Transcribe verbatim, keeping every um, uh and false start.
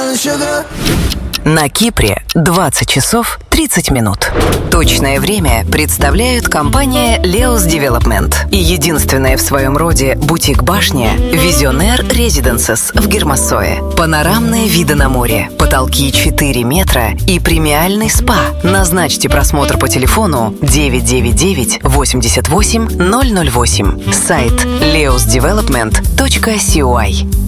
На Кипре двадцать часов тридцать минут. Точное время представляют компания Leos Development и единственная в своем роде бутик-башня Visionaire Residences в Гермассое. Панорамные виды на море, потолки четыре метра и премиальный спа. Назначьте просмотр по телефону девять девять девять восемьдесят восемь ноль ноль восемь. Сайт leos development точка си о ай.